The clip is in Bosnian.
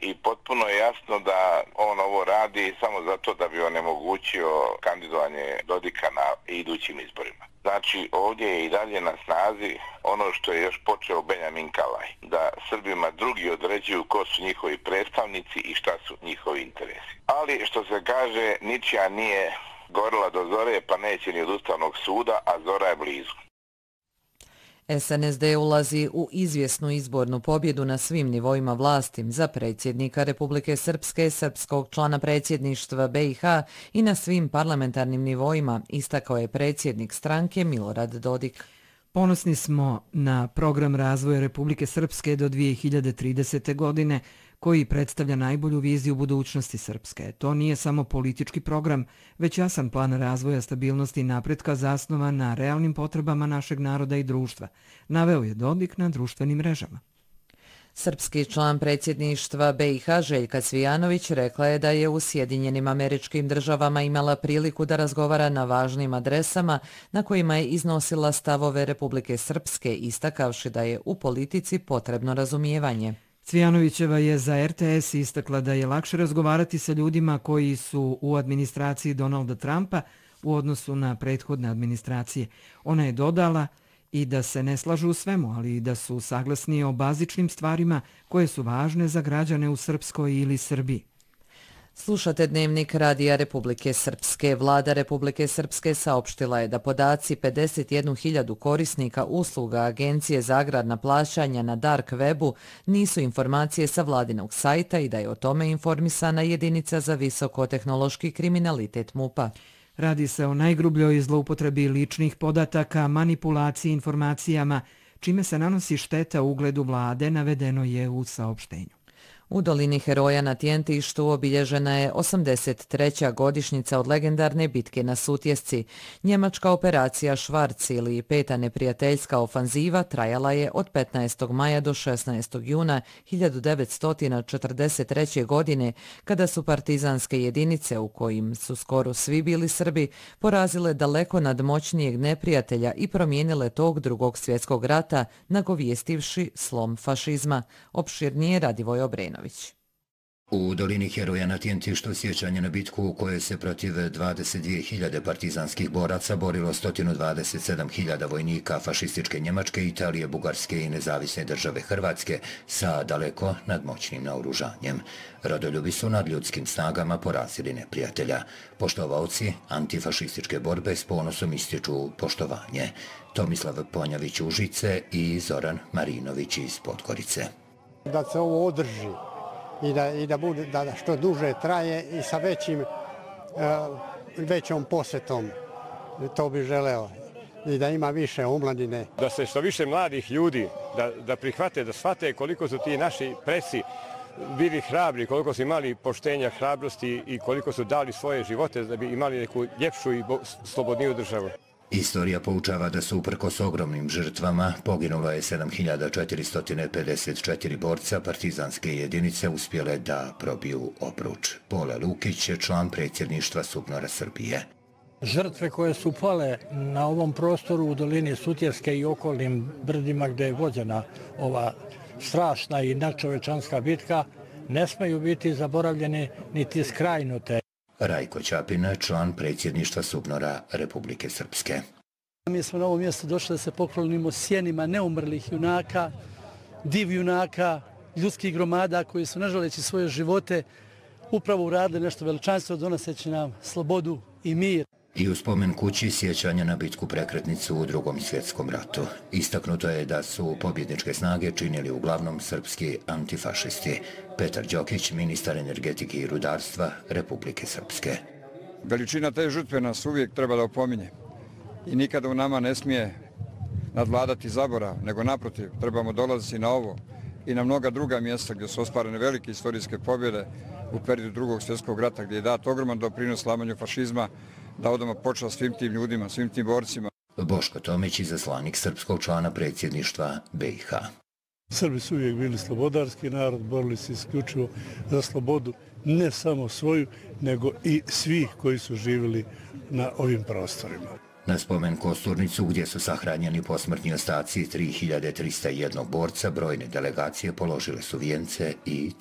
i potpuno je jasno da on ovo radi samo zato da bi onemogućio kandidovanje Dodika na idućim izborima. Znači, ovdje je i dalje na snazi ono što je još počeo Benjamin Kalaj, da Srbima drugi određuju ko su njihovi predstavnici i šta su njihovi interesi. Ali, što se kaže, ničija nije gorila do zore, pa neće ni od Ustavnog suda, a zora je blizu. SNSD ulazi u izvjesnu izbornu pobjedu na svim nivoima vlasti za predsjednika Republike Srpske, srpskog člana predsjedništva BiH i na svim parlamentarnim nivoima, istakao je predsjednik stranke Milorad Dodik. Ponosni smo na program razvoja Republike Srpske do 2030. godine, koji predstavlja najbolju viziju budućnosti Srpske. To nije samo politički program, već jasan plan razvoja, stabilnosti i napretka zasnovan na realnim potrebama našeg naroda i društva, naveo je Dodik na društvenim mrežama. Srpski član predsjedništva BiH Željka Cvijanović rekla je da je u Sjedinjenim Američkim Državama imala priliku da razgovara na važnim adresama na kojima je iznosila stavove Republike Srpske, istakavši da je u politici potrebno razumijevanje. Cvijanovićeva je za RTS istakla da je lakše razgovarati sa ljudima koji su u administraciji Donalda Trumpa u odnosu na prethodne administracije. Ona je dodala i da se ne slažu u svemu, ali i da su saglasni o bazičnim stvarima koje su važne za građane u Srpskoj ili Srbiji. Slušate Dnevnik Radija Republike Srpske. Vlada Republike Srpske saopštila je da podaci 51.000 korisnika usluga Agencije za agrarna plaćanja na Dark Webu nisu informacije sa vladinog sajta i da je o tome informisana jedinica za visokotehnološki kriminalitet MUP-a. Radi se o najgrubljoj zloupotrebi ličnih podataka, manipulaciji informacijama, čime se nanosi šteta ugledu vlade, navedeno je u saopštenju. U dolini Heroja na Tjentištu obilježena je 83. godišnjica od legendarne bitke na Sutjesci. Njemačka operacija Švarc ili peta neprijateljska ofanziva trajala je od 15. maja do 16. juna 1943. godine, kada su partizanske jedinice, u kojim su skoro svi bili Srbi, porazile daleko nadmoćnijeg neprijatelja i promijenile tog Drugog svjetskog rata, nagovjestivši slom fašizma. Opširnije Radivoj Obrenović. U dolini Heroja na Tjentištu sjećanje na bitku u kojoj se protiv 22.000 partizanskih boraca borilo 127.000 vojnika fašističke Njemačke, Italije, Bugarske i nezavisne države Hrvatske sa daleko nadmoćnim naoružanjem. Rodoljubi su nad ljudskim snagama porazili neprijatelja. Poštovaoci antifašističke borbe s ponosom ističu poštovanje. Tomislav Ponjavić Užice i Zoran Marinović iz Podgorice. Da se ovo održi i da bude da što duže traje i sa većom posjetom, to bi želeo, i da ima više omladine. Da se što više mladih ljudi da prihvate, da shvate koliko su ti naši preci bili hrabri, koliko su imali poštenja, hrabrosti i koliko su dali svoje živote da bi imali neku ljepšu i slobodniju državu. Istorija poučava da su uprkos ogromnim žrtvama poginulo je 7.454 borca, partizanske jedinice uspjele da probiju obruč. Pole Lukić je član predsjedništva SUBNOR-a Srbije. Žrtve koje su pale na ovom prostoru u dolini Sutjeske i okolnim brdima gdje je vođena ova strašna i nadčovečanska bitka ne smeju biti zaboravljene niti skrajnute. Rajko Ćapin, član predsjedništva SUBNOR-a Republike Srpske. Mi smo na ovo mjesto došli da se poklonimo sjenima neumrlih junaka, div junaka, ljudskih gromada koji su, ne želeći svoje živote, upravo uradili nešto veličanstveno, donoseći nam slobodu i mir. I u spomen kući sjećanja na bitku prekretnicu u Drugom svjetskom ratu. Istaknuto je da su pobjedničke snage činili uglavnom srpski antifašisti. Petar Đokić, ministar energetike i rudarstva Republike Srpske. Veličina te žrtve nas uvijek treba da opominje i nikada u nama ne smije nadvladati zaborav, nego naprotiv trebamo dolaziti na ovo i na mnoga druga mjesta gdje su ostvarene velike istorijske pobjede u periodu Drugog svjetskog rata, gdje je dat ogroman doprinos slamanju fašizma, da odamo počast svim tim ljudima, svim tim borcima. Boško Tomić, izaslanik srpskog člana predsjedništva BiH. Srbi su uvijek bili slobodarski narod, borili se isključivo za slobodu, ne samo svoju, nego i svih koji su živjeli na ovim prostorima. Na spomen kosturnicu gdje su sahranjeni posmrtni ostaci 3.301 borca, brojne delegacije položile su vijence i